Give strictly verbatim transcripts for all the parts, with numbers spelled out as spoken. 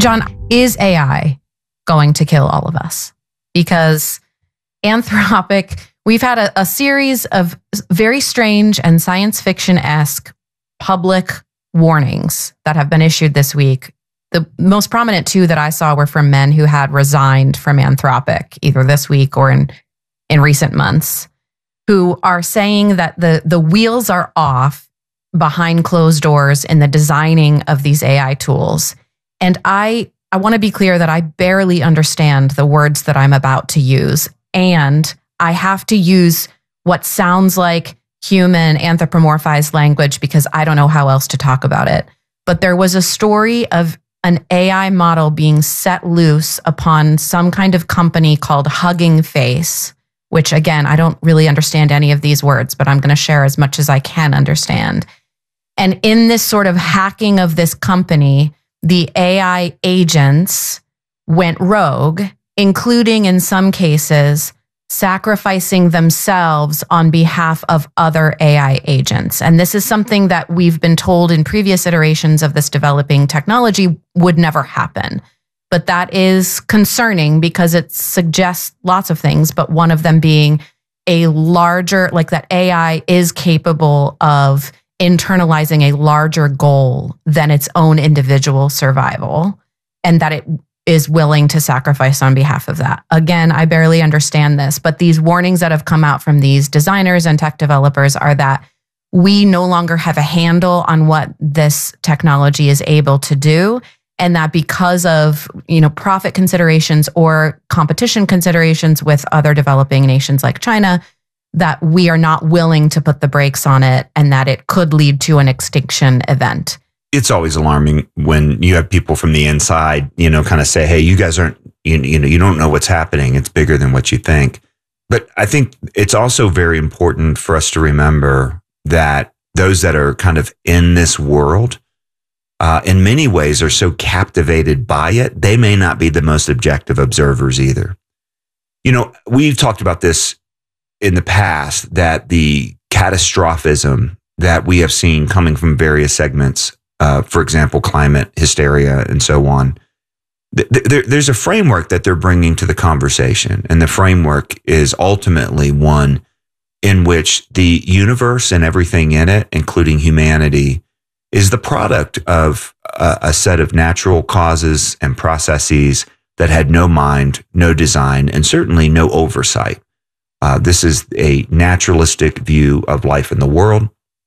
John, is A I going to kill all of us? Because Anthropic, we've had a, a series of very strange and science fiction-esque public warnings that have been issued this week. The most prominent two that I saw were from men who had resigned from Anthropic, either this week or in, in recent months, who are saying that the, the wheels are off behind closed doors in the designing of these A I tools. And I, I want to be clear that I barely understand the words that I'm about to use. And I have to use what sounds like human anthropomorphized language because I don't know how else to talk about it. But there was a story of an A I model being set loose upon some kind of company called Hugging Face, which again, I don't really understand any of these words, but I'm going to share as much as I can understand. And in this sort of hacking of this company, the A I agents went rogue, including in some cases, sacrificing themselves on behalf of other A I agents. And this is something that we've been told in previous iterations of this developing technology would never happen. But that is concerning because it suggests lots of things, but one of them being a larger, like that A I is capable of internalizing a larger goal than its own individual survival, and that it is willing to sacrifice on behalf of that. Again, I barely understand this, but these warnings that have come out from these designers and tech developers are that we no longer have a handle on what this technology is able to do, and that because of, you know, profit considerations or competition considerations with other developing nations like China, that we are not willing to put the brakes on it and that it could lead to an extinction event. It's always alarming when you have people from the inside, you know, kind of say, hey, you guys aren't, you, you know, you don't know what's happening. It's bigger than what you think. But I think it's also very important for us to remember that those that are kind of in this world, uh, in many ways are so captivated by it, they may not be the most objective observers either. You know, we've talked about this in the past, that the catastrophism that we have seen coming from various segments, uh, for example, climate hysteria and so on, th- th- there's a framework that they're bringing to the conversation. And the framework is ultimately one in which the universe and everything in it, including humanity, is the product of a, a set of natural causes and processes that had no mind, no design, and certainly no oversight. Uh, this is a naturalistic view of life in the world.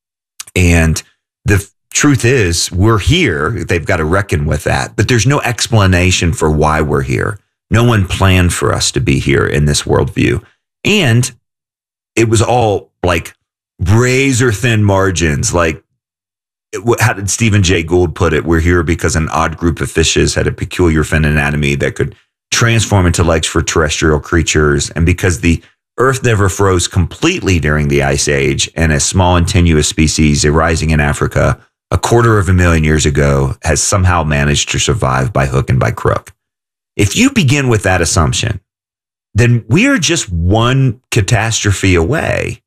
And the f- truth is, we're here. They've got to reckon with that. But there's no explanation for why we're here. No one planned for us to be here in this worldview. And it was all like razor thin margins. Like, it, how did Stephen Jay Gould put it? We're here because an odd group of fishes had a peculiar fin anatomy that could transform into legs for terrestrial creatures. And because the Earth never froze completely during the Ice Age, and a small and tenuous species arising in Africa a quarter of a million years ago has somehow managed to survive by hook and by crook. If you begin with that assumption, then we are just one catastrophe away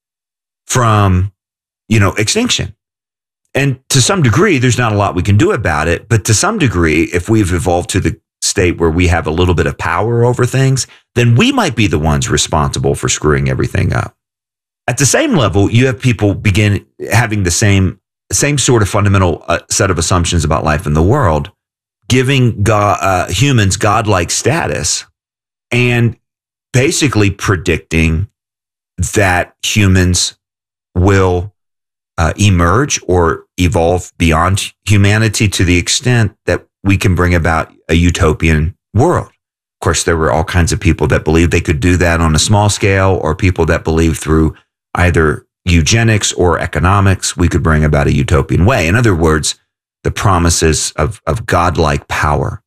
from, you know, extinction. And to some degree, there's not a lot we can do about it. But to some degree, if we've evolved to the state where we have a little bit of power over things, then we might be the ones responsible for screwing everything up. At the same level, you have people begin having the same same sort of fundamental uh, set of assumptions about life in the world, giving God, uh, humans godlike status, and basically predicting that humans will uh, emerge or evolve beyond humanity to the extent that we can bring about a utopian world. Of course, there were all kinds of people that believed they could do that on a small scale, or people that believed through either eugenics or economics, we could bring about a utopian way. In other words, the promises of, of godlike power.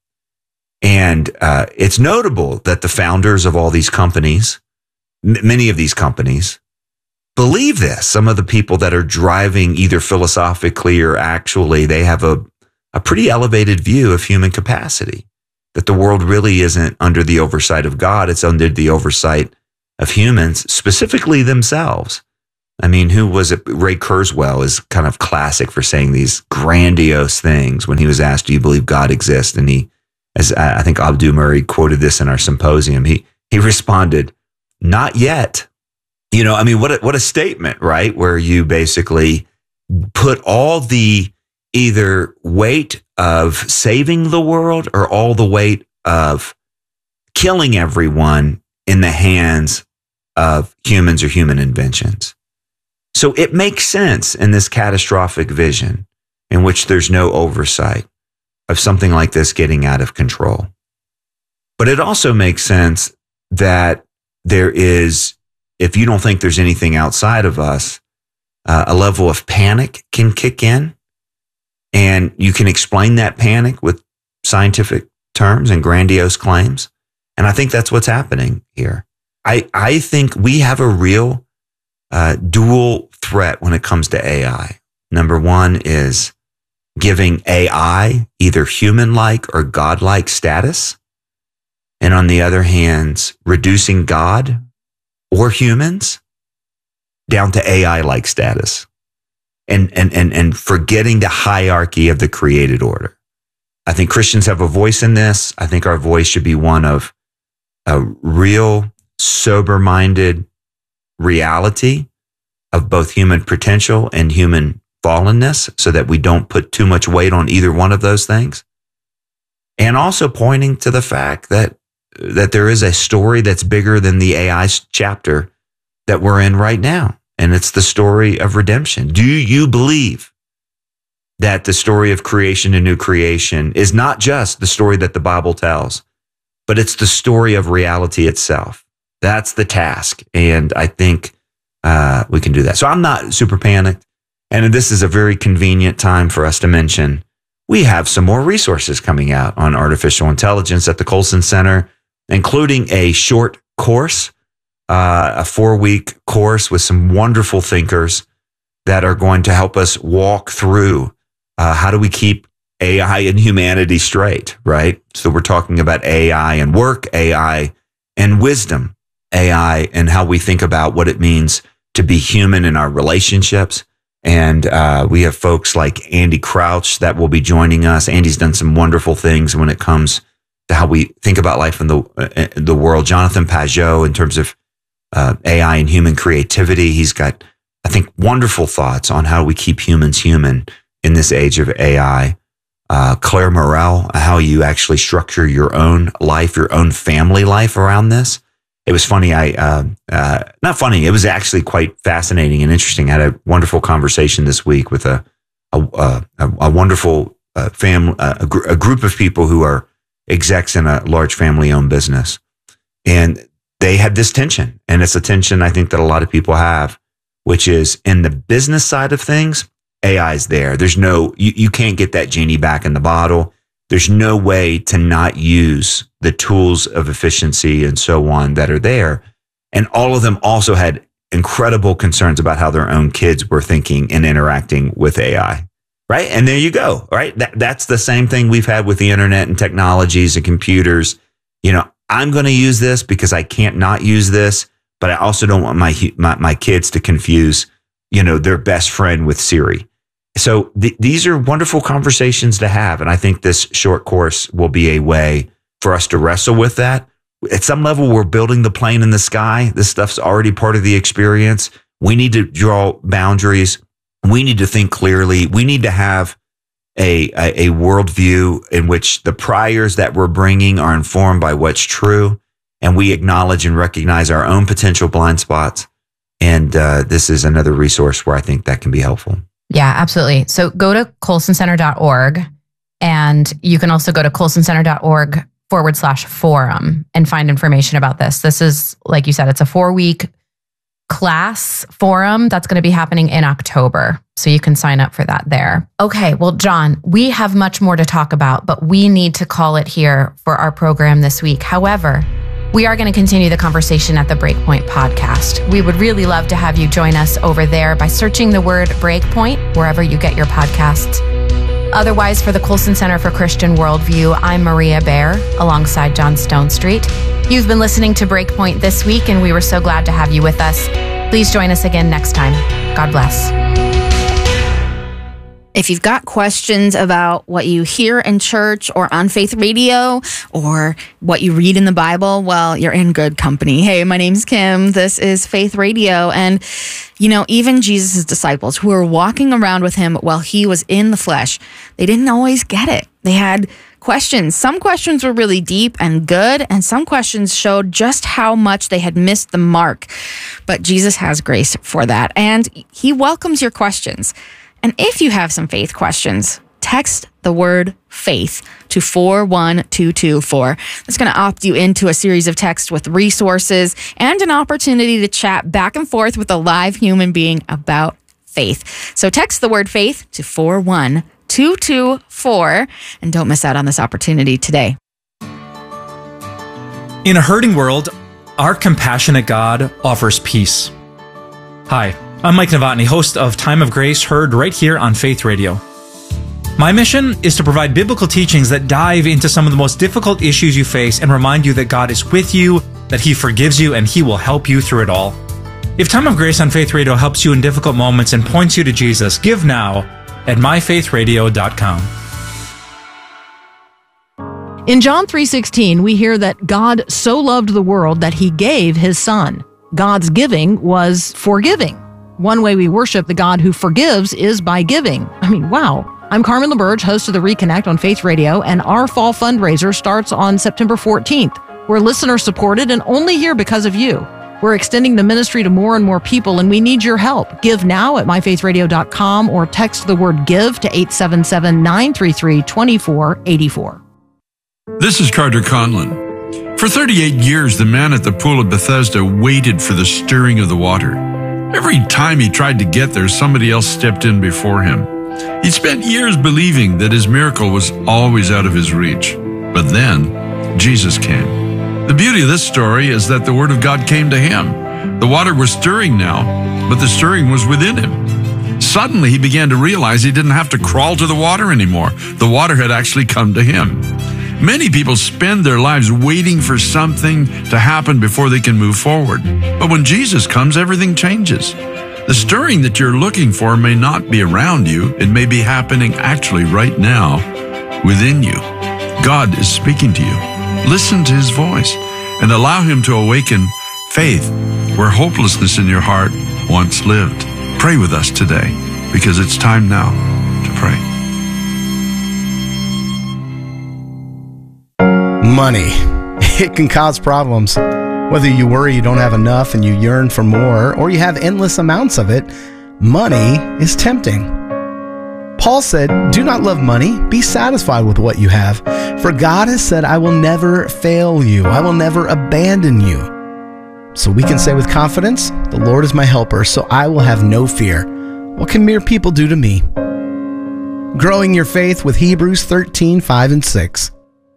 And uh, it's notable that the founders of all these companies, m- many of these companies, believe this. Some of the people that are driving either philosophically or actually, they have a a pretty elevated view of human capacity, that the world really isn't under the oversight of God. It's under the oversight of humans, specifically themselves. I mean, who was it? Ray Kurzweil is kind of classic for saying these grandiose things when he was asked, do you believe God exists? And he as I think Abdu Murray quoted this in our symposium, he he responded, "Not yet." You know, I mean, what a, what a statement, right? Where you basically put all the either weight of saving the world or all the weight of killing everyone in the hands of humans or human inventions. So it makes sense in this catastrophic vision in which there's no oversight of something like this getting out of control. But it also makes sense that there is, if you don't think there's anything outside of us, uh, a level of panic can kick in. And you can explain that panic with scientific terms and grandiose claims. And I think that's what's happening here. I, I think we have a real uh, dual threat when it comes to A I. Number one is giving A I either human-like or God-like status. And on the other hand, reducing God or humans down to A I-like status. And, and, and, and forgetting the hierarchy of the created order. I think Christians have a voice in this. I think our voice should be one of a real, sober-minded reality of both human potential and human fallenness so that we don't put too much weight on either one of those things. And also pointing to the fact that, that there is a story that's bigger than the A I chapter that we're in right now. And it's the story of redemption. Do you believe that the story of creation and new creation is not just the story that the Bible tells, but it's the story of reality itself? That's the task. And I think uh, we can do that. So I'm not super panicked. And this is a very convenient time for us to mention we have some more resources coming out on artificial intelligence at the Colson Center, including a short course. Uh, a four-week course with some wonderful thinkers that are going to help us walk through uh, how do we keep A I and humanity straight, right? So we're talking about A I and work, A I and wisdom, A I and how we think about what it means to be human in our relationships. And uh, we have folks like Andy Crouch that will be joining us. Andy's done some wonderful things when it comes to how we think about life in the, uh, the world. Jonathan Pageau, in terms of Uh, A I and human creativity. He's got, I think, wonderful thoughts on how we keep humans human in this age of A I. Uh, Claire Morrell, how you actually structure your own life, your own family life around this. It was funny. I, uh, uh, not funny. It was actually quite fascinating and interesting. I had a wonderful conversation this week with a, a, a, a wonderful uh, family, uh, a, gr- a group of people who are execs in a large family owned business. And they had this tension, and it's a tension I think that a lot of people have, which is in the business side of things, A I is there. There's no, you, you can't get that genie back in the bottle. There's no way to not use the tools of efficiency and so on that are there. And all of them also had incredible concerns about how their own kids were thinking and interacting with A I, right? And there you go, right? That, that's the same thing we've had with the internet and technologies and computers. You know, I'm going to use this because I can't not use this, but I also don't want my my, my kids to confuse, you know, their best friend with Siri. So th- these are wonderful conversations to have, and I think this short course will be a way for us to wrestle with that. At some level, we're building the plane in the sky. This stuff's already part of the experience. We need to draw boundaries. We need to think clearly. We need to have A, a, a worldview in which the priors that we're bringing are informed by what's true, and we acknowledge and recognize our own potential blind spots. And uh, this is another resource where I think that can be helpful. Yeah, absolutely. So go to colson center dot org, and you can also go to colson center dot org forward slash forum and find information about this. This is, like you said, it's a four-week class forum that's going to be happening in October. So you can sign up for that there. Okay, well, John, we have much more to talk about, but we need to call it here for our program this week. However, we are going to continue the conversation at the Breakpoint podcast. We would really love to have you join us over there by searching the word Breakpoint wherever you get your podcasts. Otherwise, for the Colson Center for Christian Worldview, I'm Maria Bear alongside John Stonestreet. You've been listening to Breakpoint this week, and we were so glad to have you with us. Please join us again next time. God bless. If you've got questions about what you hear in church or on Faith Radio or what you read in the Bible, well, you're in good company. Hey, my name's Kim. This is Faith Radio. And, you know, even Jesus' disciples who were walking around with him while he was in the flesh, they didn't always get it. They had questions. Some questions were really deep and good, and some questions showed just how much they had missed the mark. But Jesus has grace for that, and he welcomes your questions. And if you have some faith questions, text the word faith to four one two two four. That's going to opt you into a series of texts with resources and an opportunity to chat back and forth with a live human being about faith. So text the word faith to four one two two four and don't miss out on this opportunity today. In a hurting world, our compassionate God offers peace. Hi, I'm Mike Novotny, host of Time of Grace, heard right here on Faith Radio. My mission is to provide biblical teachings that dive into some of the most difficult issues you face and remind you that God is with you, that he forgives you, and he will help you through it all. If Time of Grace on Faith Radio helps you in difficult moments and points you to Jesus, give now at my faith radio dot com. In John three sixteen, we hear that God so loved the world that he gave his son. God's giving was forgiving. One way we worship the God who forgives is by giving. I mean, wow. I'm Carmen LaBerge, host of the Reconnect on Faith Radio, and our fall fundraiser starts on September fourteenth. We're listener-supported and only here because of you. We're extending the ministry to more and more people, and we need your help. Give now at my faith radio dot com or text the word GIVE to eight seven seven, nine three three, two four eight four. This is Carter Conlon. For thirty-eight years, the man at the pool of Bethesda waited for the stirring of the water. Every time he tried to get there, somebody else stepped in before him. He spent years believing that his miracle was always out of his reach. But then, Jesus came. The beauty of this story is that the Word of God came to him. The water was stirring now, but the stirring was within him. Suddenly, he began to realize he didn't have to crawl to the water anymore. The water had actually come to him. Many people spend their lives waiting for something to happen before they can move forward. But when Jesus comes, everything changes. The stirring that you're looking for may not be around you. It may be happening actually right now within you. God is speaking to you. Listen to his voice and allow him to awaken faith where hopelessness in your heart once lived. Pray with us today because it's time now to pray. Money. It can cause problems. Whether you worry you don't have enough and you yearn for more, or you have endless amounts of it, money is tempting. Paul said, "Do not love money, be satisfied with what you have. For God has said, I will never fail you, I will never abandon you." So we can say with confidence, "The Lord is my helper, so I will have no fear. What can mere people do to me?" Growing your faith with Hebrews thirteen, five and six.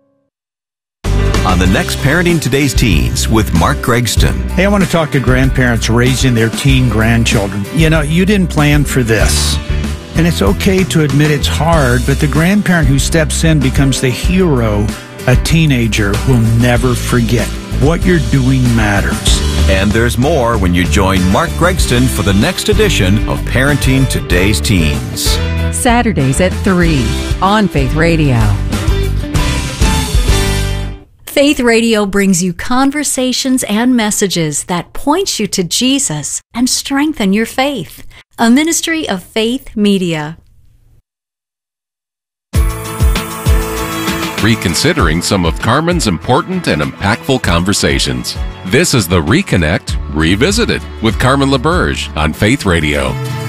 On the next Parenting Today's Teens with Mark Gregston. Hey, I want to talk to grandparents raising their teen grandchildren. You know, you didn't plan for this. And it's okay to admit it's hard, but the grandparent who steps in becomes the hero a teenager will never forget. What you're doing matters. And there's more when you join Mark Gregston for the next edition of Parenting Today's Teens. Saturdays at three on Faith Radio. Faith Radio brings you conversations and messages that point you to Jesus and strengthen your faith. A ministry of Faith Media. Reconsidering some of Carmen's important and impactful conversations. This is the Reconnect Revisited with Carmen LaBerge on Faith Radio.